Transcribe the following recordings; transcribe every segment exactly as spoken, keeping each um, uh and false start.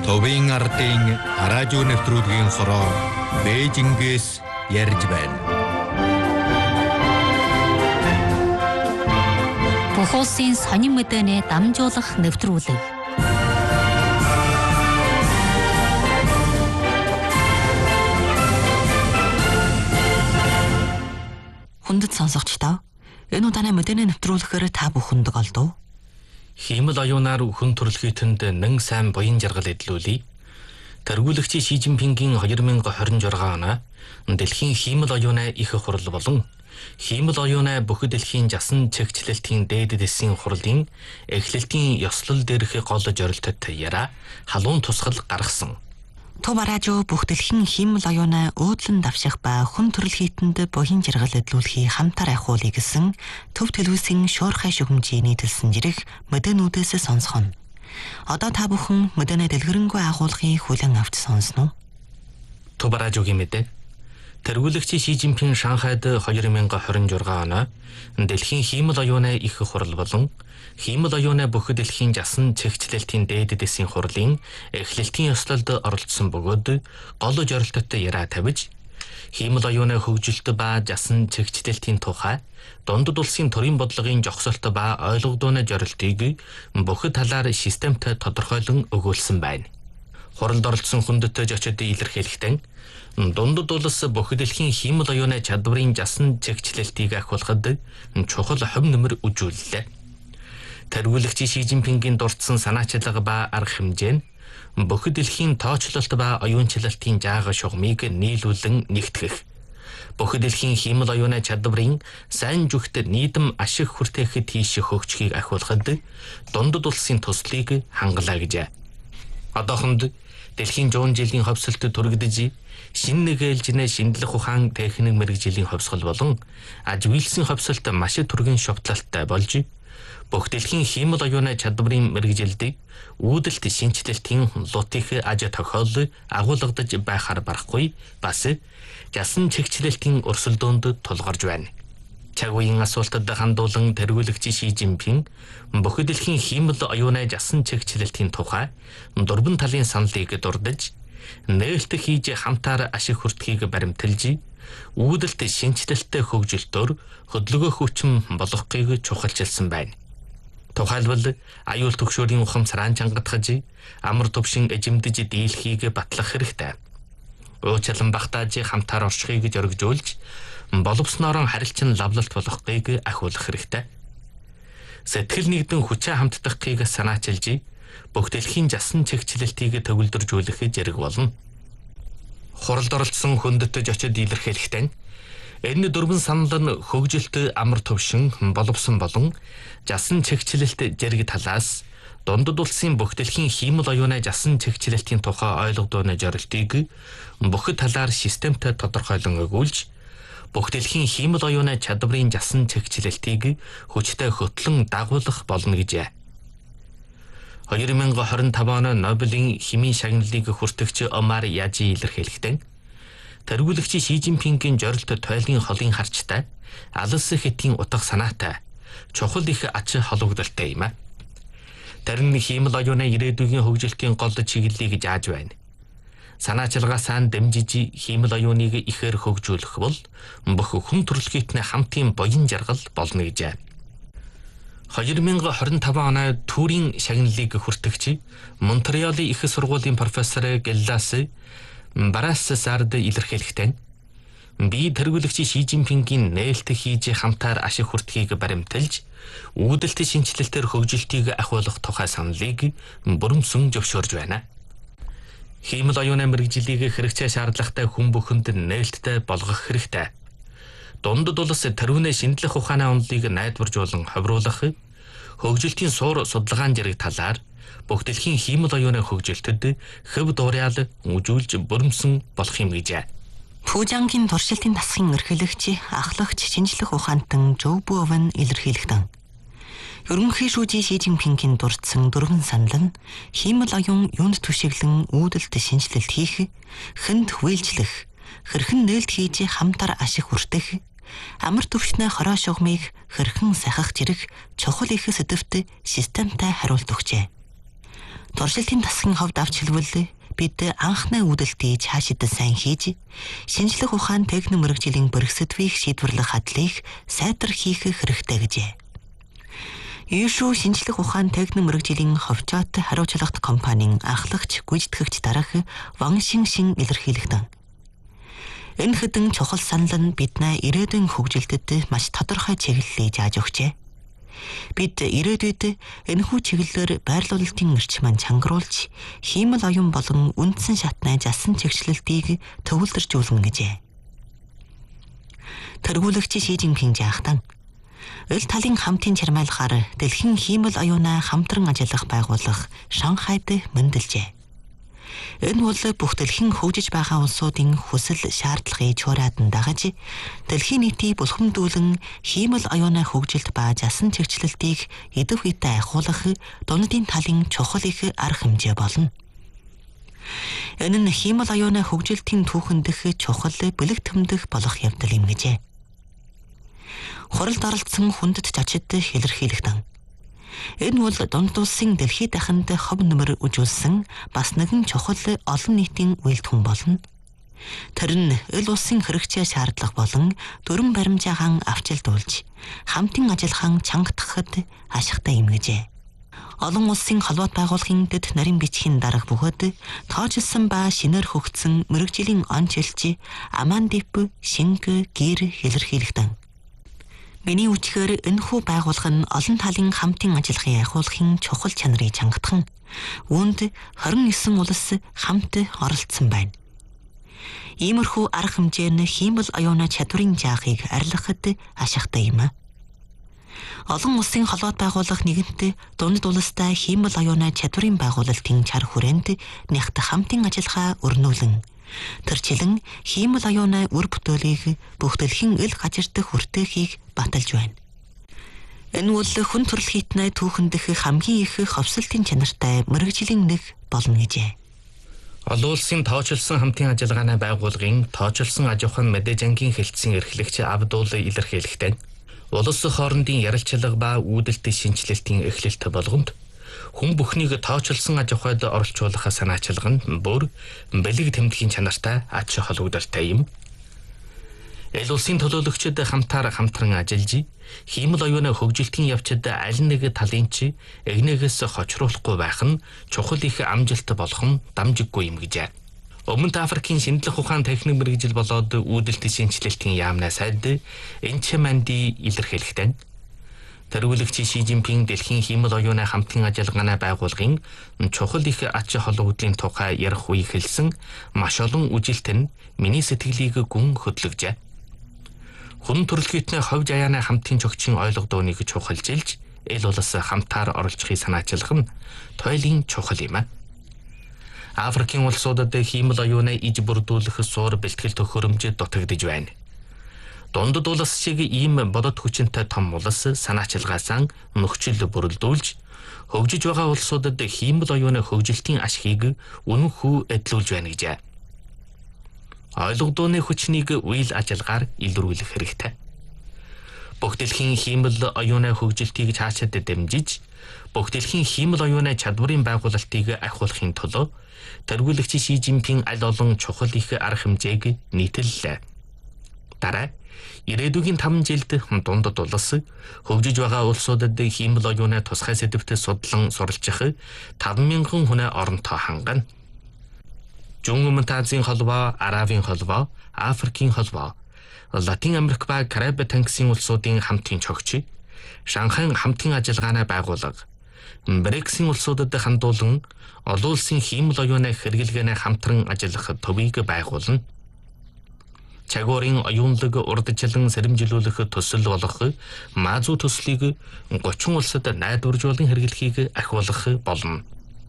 Товын ардын радио нэвтрүүлгийн хороо Бээжингээс ярьж байна. Бүх улсын сонин мэдээний дамжуулах нэвтрүүлэг. Хүндэт сонсогчдоо, энэ удааны мэдээний нэвтрүүлгээр та бүхэнд олдов. Хиймэл оюунаар хүн төрөлхийтэнд нэн сайн буян жаргал эдлүүлээ. Тэргүүлэгч Ши Жинпингийн две тысячи двадцать шесть оноо дэлхийн хиймэл оюунаа их хурал болон хиймэл оюунаа бүх дэлхийн жасан чигчлэлтийн дээд дэсийн хурлын эхлэлтийн ёслол дээрх гол зорилтод яраа халуун тусгал гаргасан. Төв радио бүх дэлхийн хиймэл оюунаа өөдлөн давших ба хүн төрөлхийтэнд буян жаргал эдлүүлэхийг хамтаар ахиулъя гэсэн Төв телевизийн шуурхай шугамжийн нийтэлсэн жирэх мэдээнүүдээс сонсгоно. Одоо та бүхэн мэдээний дэлгэрэнгүй агуулгыг хүлээн авч сонсно. Төв радиогийн мэдээ. Тэргүүлэгч Ши Жинпин Шанхайд две тысячи двадцать шесть оноо дэлхийн хиймэл оюунаа их хурал болон хиймэл оюунаа бүх дэлхийн жасан чигчлэлтийн дээд дэсийн хурлын эхлэлтийн ёслолд оролцсон бөгөөд гол зорилттой яраа тавьж хиймэл оюунаа хөгжилт ба жасан чигчлэлтийн тухай дундад улсын төрийн бодлогын жогсолт ба ойлгодооны зорилтыг бүх талаар системтэй тодорхойлон өгүүлсэн байна. Хуралд оролцсон хүндэтэй зочид илэрхийлэхдээ дундад улс бүх дэлхийн хиймэл оюунаа чадварын жасан чигчлэлтийг ахиулахад чухал хувь нэмэр үзүүллээ. Тэргүүлэгч Ши Жинпингийн дурдсан санаачлага ба арга хэмжээ нь бүх дэлхийн тоочлолт ба оюунчлалтын жаага шугамыг нийлүүлэн нэгтгэх. Бүх дэлхийн хиймэл оюунаа чадварын сайн зүгт нийтэм ашиг хүртээх тийш хөгжихийг ахиулахад дундад улсын туслыг хангалаа гэжээ. Одоохонд дэлхийн сто жилийн ховсолт түрэгдэж шинэ нэгээлжнээ шинжлэх ухаан техник мэргэжлийн ховсгол болон аж үйлсийн ховсолт маш түргэн шовтлалтай болж бүх дэлхийн хиймэл оюунаа чадварын мэргэжилдэг үүдэлт шинжилэлтийн лутих аж тохиол агуулгадж байхаар барахгүй бас жасан чигчлэлтийн өрсөлдөөнд тулгарч байна. Цаг үеийн асуултад хандуулан тэргүүлэгч Ши Жинпин бүх дэлхийн хиймэл оюунаа жасан чигчлэлтийн тухай дурбан талын саналыг дурдж нээлт хийж хамтаар ашиг хүртэхийг баримталж үүдэлт шинжилэлттэй хөгжилтөөр хөдөлгөөх хүчин болгохыг чухалчилсан байна. Тухайлбал аюул төгшөөрийн ухамсараа чангатгаж амар төвшин эжимдэж дийлхийг батлах хэрэгтэй. Уучлан багтааж хамтаар оршихыг зоригжуулж боловсноор харилцан лавлалт болгохыг ахиулах хэрэгтэй. Сэтгэл нэгдэн хүчээ хамтдахыг санаачилж бүх дэлхийн жасан чигчлэлтийг төвлөржүүлэх зэрэг болно. Хуралд оролцсон хүндэт зочид илэрхийлэхдээ энэ дөрвөн санал нь хөгжилт амар төвшин боловсон болон жасан чигчлэлт зэрэг талаас дундад улсын бүх дэлхийн хиймэл оюунаа жасан чигчлэлтийн тухай ойлгодооны зорилтыг бүх талаар системтэй тодорхойлон өгүүлж бүх дэлхийн хиймэл оюунаа чадварын жасан чигчлэлтийг хүчтэй хөтлөн дагуулах болно гэжээ. две тысячи двадцать пять оны Нобелийн химийн шагналыг хүртэгч Омар Яжи илэрхийлэхдээ тэргүүлэгч Ши Жинпингийн зорилт тойлын холын харчтай алс хэтийн утга санаатай чухал их ач холбогдолтой юм а. Тэрэн хиймэл оюунаа ирээдүйн хөгжилтийн гол чиглэлийг зааж байна. Санаачилгаасаа дэмжиж хиймэл оюуныг ихээр хөгжүүлэх бол бүх хүн төрөлхийтний хамтын буян жаргал болно гэжээ. две тысячи двадцать пять оноо Турийн шагналыг хүртэгч Монтреалийн их сургуулийн профессор Гэллас Барассард илэрхийлэхдээ би тэргүүлэгч Ши Жинпингийн нээлт хийж хамтаар ашиг хүртэхийг баримталж үүдэлт шинжилэлтээр хөгжилтийг ахиулах тухай саналыг бүрэмсэн зөвшөөрж байна. Хиймэл оюунаа мэргэжилийг хэрэгцээ шаардлагатай хүн бүхэнд нээлттэй болгох хэрэгтэй. Дундад улс тэрүүнээ шинжлэх ухааны онолыг найдваржуулан ховруулах, хөгжилтийн суур судалгаан зэрэг талаар бүх дэлхийн хиймэл оюунаа хөгжилтөд хөв дуурайал үзүүлж бүрэмсэн болох юм гэжээ. Фужангийн туршилтын дасгын эрхлэгч ахлагч шинжлэх ухаантан Жов Буовн илэрхийлэхдээ ерөнхий шүүжийн Ши Жинпингийн дурдсан дөрвөн санал нь хиймэл оюун юунд түшиглэн үүдэлт шинжилэлт хийх, хэнд хүээлжлэх, хэрхэн нээлт хийж хамтаар ашиг хүртэх, амар төвчнээ хороо шугамыг хэрхэн сахих зэрэг чухал их сэдвт системтэй хариулт өгчээ. Туршилтын тасгийн хувьд авч хэлбэл бид анхны үүдэлтийг цаашид сайн хийж, шинжлэх ухаан техник мэргэжлийн бэрхсэтвийг шийдвэрлэх хадлыг сайтар хийх хэрэгтэй гэжээ. Юушуу шинжлэх ухаан техник мэргэжлийн ховчоот хариуцлагат компанийн ахлагч гүйцэтгэгч дараах Ван Шиншин илэрхийлэгдэн. Энэ хэдэн чухал санал нь биднээ ирээдүйн хөгжилтэд маш тодорхой чиглэлийг зааж өгчээ. Бид ирээдүйд энэхүү чиглэлээр байрлуулалтын эрчмэн чангаруулж, хиймэл оюун болон үндсэн шатны засан чигчлэлтийг төвлөржүүлнэ гэжээ. Тэргүүлэгч Ши Жинпин жаахтан эл талын хамтын чармайлахаар дэлхийн хиймэл оюунаа хамтран ажиллах байгууллага Шанхайд мэндэлжээ. Энэ бол бүх дэлхийн хөгжиж байгаа улсуудын хүсэл шаардлагыг чураадан дагаж, дэлхийн нийтийг булхамдуулан хиймэл оюуны хөгжилт ба засан чигчлэлтийг эдв хитэ ахуулах дундын талын чухал их арга хэмжээ болно. Энэ нь хиймэл оюуны хөгжилтийн түүхэн дэх чухал бэлэг тэмдэх болох явдал юм гэжээ. Хуралд оролцсон хүндэт зочид илэрхийлэгдэн. Энэ бол дунд улсын дэлхийд дахинд хов нөмөр үжүүлсэн бас нэгэн чухал олон нийтийн үйлдвэн болно. Тэр нь эл улсын хэрэгцээ шаардлага болон дүрэн баримжаахан авчилдуулж, хамтын ажиллагаан чангатгахад ашигтай юм гэжээ. Олон улсын холбоот байгууллагын дэд нарийн бичгийн дарга бөгөөд тоожилсон ба шинээр хөгжсөн мэргэжлийн онцлж Амандип Шинг гэр илэрхийлэгдэн. Миний үчгээр энэхүү байгууллага нь олон талын хамтын ажиллагааны ахуулахын чухал чанарыг чангатхан, үүнд хорин нison улс хамт оролцсон байна. Иймэрхүү арга хэмжээ нь хиймэл оюуны чадварын жаахыг арилгахад ашигтай юм. Олон улсын холбоот байгууллага нэгэнт дунд улстай хиймэл оюуны чадварын байгуулалтын чар хүрээнд нягт хамтын ажиллагаа өрнүүлэн, тэрчлэн хиймэл оюуны үр бүтээлийг бүх дэлхийн эл гажирт хүртээхийг баталж байна. Энэ бол хүн төрөл хитнээ түүхэндх хамгийн их ховсолтын чанартай мэргэжлийн нэг болно гэжээ. Олон улсын тооцоолсон хамтын ажиллагааны байгууллагын тооцоолсон аж ахуйн мэдээж ангийн хэлтсийн эрхлэгч Абдул илэрхийлэгдэн. Улс хоорондын ярилцлага ба үүдэлт шинжилэлтийн эхлэлт болгонд хүн бүхнийг тооцоолсон аж ахуйд оролцуулах санаачилга нь бүр бэлэг тэмдгийн чанартай ач холбогдолтой юм. Эл улсын төлөөлөгчид хамтаар хамтран ажиллаж, хиймэл оюуны хөгжилтийн явцад аль нэг талын чи эгнээс хочруулахгүй байх нь чухал их амжилт болох нь дамжиггүй юм гэжээ. Өмнөд Африкийн шинжлэх ухаан техник мэргэжил болоод үүдэлт шинжилэлтийн яамнаа сайд Энчманди илэрхийлэгдэн. Тэргүүлэгч Ши Жинпин дэлхийн хиймэл оюуны хамтын ажиллагааны байгууллагын чухал их ач холбогдлын тухай ярих үе хэлсэн маш олон үжилт нь миний сэтгэлийг гүн хөдлөгжээ. Хүн төрөлхтний ховж аяаны хамтын чогчийн ойлгодооныг чухалжилж, эл улс хамтаар оролцохыг санаачилах нь тойлын чухал юм. Африкийн улсуудад хиймэл оюуны иж бүрдүүлэх суур бэлтгэл төхөөрөмж дутагдж байна. Дундад улс шиг ийм бодод хүчинтэй том улс санаачилгаасаа нөхцөл бүрэлдүүлж, хөгжиж байгаа улсуудад хиймэл оюуны хөгжилтийн ашгийг үнэн хүү эдлүүлж байна гэжээ. Ойлгодооны хүчнийг үйл ажиллагаар илрүүлэх хэрэгтэй. Бүх дэлхийн хиймэл оюуны хөгжилтийг цаашид дэмжиж, бүх дэлхийн хиймэл оюуны чадварын байгуулалтыг ахиулахын тулд тэргүүлэгч Ши Жинпин аль олон чухал их арга хэмжээг нийтэллээ. Дараа ирээдүйн таван жилд дундад улс хөгжиж байгаа улсуудад хиймэл оюуны тусгай сэдвт судлан суралцах таван мянган хүнээ оронтой хангана. Зүүн Өмнөд Азийн холбоо, Аравийн холбоо, Африкийн холбоо, Латин Америк ба Кариб тангисын улсуудын хамтын чогч, Шанхай хамтын ажиллагааны байгууллага, БРИКСийн улсуудад хандуулан олон улсын хиймэл оюуны хэрэглэгээний хамтран ажиллах төвийг байгуулна. Чагуурын оюунлаг урдчлан сэрэмжлүүлэх төсөл болох Маазуу төслийг гучин улсад найдваржуулан хэрэглэхийг ахиулах болно.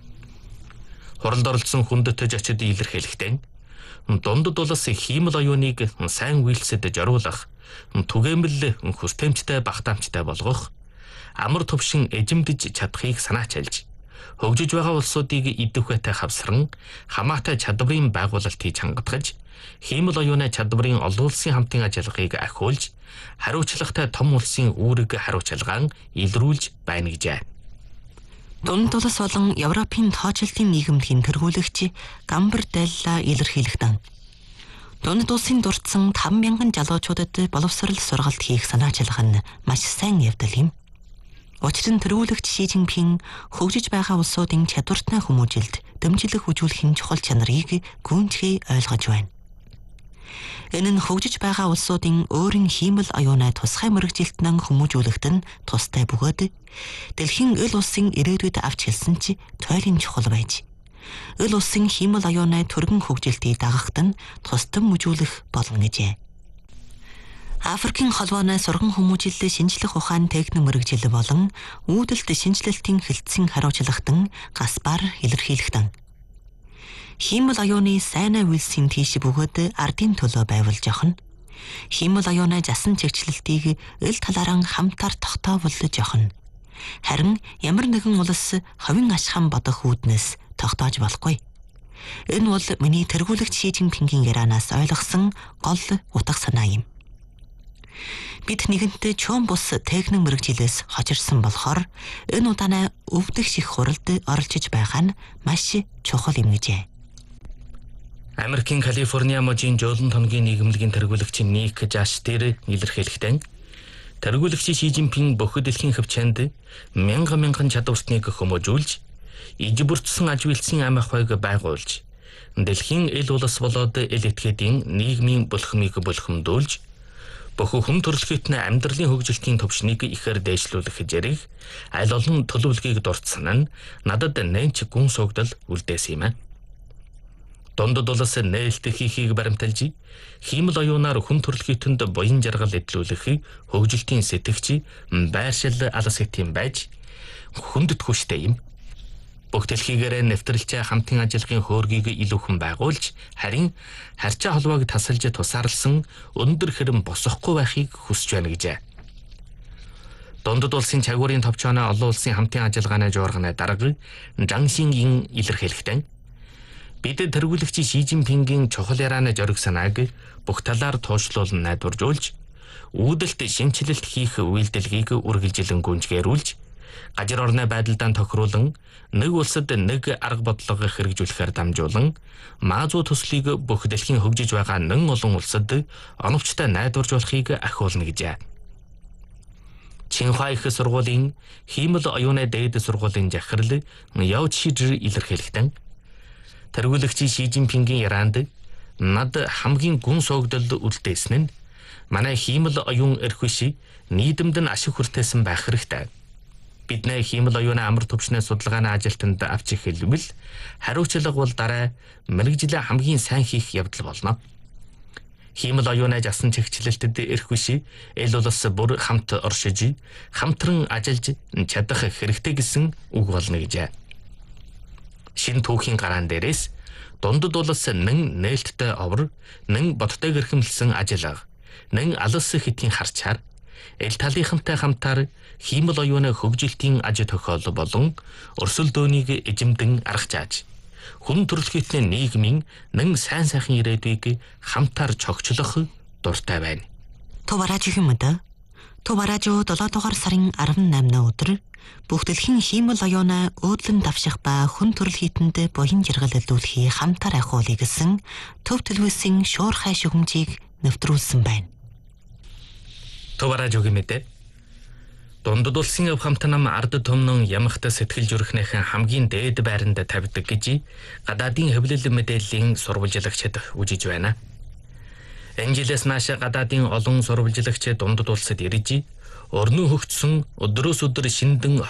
Хуралд оролцсон хүндэт зочид илэрхийлэгдэн дундад улс хиймэл оюуныг сайн үйлсэд зориулах, түгээмэл хүстээмжтэй багтаамжтай болгох, амар төвшин эжимдэж чадахыг санаачилж, хөгжиж байгаа улсуудыг идэвхтэй хавсран хамаатай чадварын байгуулалтыг чангатгаж, хиймэл оюуны чадварын олон улсын хамтын ажиллагааг ахиулж, хариуцлагатай том улсын үүрэг хариуцлагаан илрүүлж байна гэжээ. Дунд улс болон Европын тоочлолтын нийгэмлэгийн тэргүүлэгч Гамбар Далла илэрхийлэгдэн. Дунд улсын дурдсан таван мянган залуучуудад боловсрол сургалт хийх санаачилга нь маш сайн явдал юм. Учир нь тэргүүлэгч Ши Цзиньпин хөгжиж байгаа улсуудын чадвартай хүмүүжилд дэмжлэг үзүүлэхийн чухал чанарыг гүнзгий ойлгож байна. Энэ нь хөгжиж байгаа улсуудын өөрийн хиймэл оюунаа тусгай мэрэгжилтнэн хүмүүжүүлэхэд нь тустай бөгөөд дэлхийн өл улсын ирээдүйд авч хэлсэн ч туйлын чухал байж өл улсын хиймэл оюунаа төргөн хөгжилтийг дагахад нь тусдан мүжүүлэх болно гэжээ. Африкийн холбооны сурган хүмүүжил шинжлэх ухаан техник мэрэгжил болон үүдэлт шинжилэлтийн хэлтсийн хариуцлагатан Гаспар илэрхийлэгдэн. Хиймэл оюуны сайнаа үйлсийн тийш бөгөөд ардын төлөө байвал жохно. Хиймэл оюуны жасан чигчлэлтийг эл талаараа хамтаар тогтоовол жохно. Харин ямар нэгэн улс ховын ашхан бодох үүднээс тогтоож болохгүй. Энэ бол миний тэргүүлэгч Ши Цзиньпингийн ярианаас ойлгосон гол утга санаа юм. Бид нэгэнтээ чөм бус техник мэрэгжилээс хожирсан болохоор энэ удаанаа өвдөх шиг хуралд оролцож байгаа нь маш чухал юм гэжээ. Америкийн Калифорниа мужийн жолон тонгийн нийгэмлэгийн тэргүүлэгч Ник Жаштер илэрхийлэхдээ тэргүүлэгч Ши Цзиньпин бүх дэлхийн хөвчөнд мянган мянган чадвартныг хүмүүжүүлж, иж бүрдсэн аж үйлсийн ам ахуйг байгуулж, дэлхийн эл улс болоод эл этгээдийн нийгмийн бүлхмийг бүлхэмдүүлж, бүх хүм төрөлхтний амьдралын хөгжилтийн төвшнийг ихээр дээшлүүлэх зэрэг аль олон төлөвлөгөөг дурдсан нь надад нэнч гүн согдол үлдээсэн юм. Дундад улс нээлт хийхийг баримталж, хиймэл оюунаар хүн төрөлхтөнд буян жаргал эдлүүлэх хөгжилтийн сэтгч байршил алс хэтийн байж хүндэт хүчтэй юм. Бүх дэлхийгээр нэвтрэлцээ хамтын ажиллагааны хөөргийг илүүхэн байгуулж, харин харьцаа холбоог тасалж тусаарлсан өндөр хэрэм босохгүй байхыг хүсэж байна гэжээ. Дундад улсын чагуурын товчооноо олон улсын хамтын ажиллагааны жуурганы дарга Жан Шингийн илэрхийлэхдээ бид тэргүүлэгч Ши Цзиньпингийн чухал ярианы зориг санааг бүх талаар туушлуулан найдваржуулж, үүдэлт шинжилэлт хийх үйлдэлгийг үргэлжлэн гүнзгийрүүлж, гажир орны байдалдаа тохируулан нэг улсад нэг арга бодлого хэрэгжүүлэхээр дамжуулан маазуу төслийг бүх дэлхийн хөгжиж байгаа нэн олон улсад оновчтой найдваржуулахыг ахиулна гэжээ. Чинхай их сургуулийн хиймэл оюуны дээд сургуулийн захирал Яо Чжир илэрхийлэхдээ тэргүүлэгч Ши Цзиньпингийн ярианд над хамгийн гүн согдол үлдээсэн нь манай хиймэл оюун эрх биш нийгэмд нь ашиг хүртээсэн байх хэрэгтэй. Бидний хиймэл оюуны амар төвчний судалгааны ажилтнанд авч эхэлвэл хариуцлага бол дараа мэрэгжилээ хамгийн сайн хийх явдал болно. Хиймэл оюуны жасан чигчлэлтэд эрх биш эл улс бүр хамт оршиж, хамтран ажиллаж чадах хэрэгтэй гэсэн үг болно гэжээ. Шин түүхийн гараан дээрээс дундад улс нэн нээлттэй овор, нэн бодтой гэрхэмлсэн ажиллага, нэн алс хэтийн харчаар эл талынхантай хамтаар хиймэл оюуны хөгжилтийн аж тохиол болон өрсөл дөөнийг эжимдэн аргачааж, хүн төрөлхтний нийгмийн нэн сайн сайхан ирээдүйг хамтаар чогчлох дуртай байна. Товаражиг юм да. Товаражуу долоо дугаар сарын арван наймны өдөр бүх дэлхийн хиймэл оюунаа өөдлөн давших ба хүн төрөлхийтэнд буян жаргал илүүлэхийг хамтаар ахиулъя гэсэн төв төлөвлөсөн шуурхай шугамжийг нэвтрүүлсэн байна. Товаражуугийн мэдээ. Дундад улсын өв хамтнам ард түмнэн ямагт сэтгэл зүрхнийхэн хамгийн дээд байранд тавьдаг гэж гадаадын хэвлэл мэдээллийн сурвалжлагчид үжиж байна. Энэжлээс нааш гадаадын олон сурвалжлагч дундад улсад ирж, өрнө хөгжсөн өдрөөс өдөр шиндэн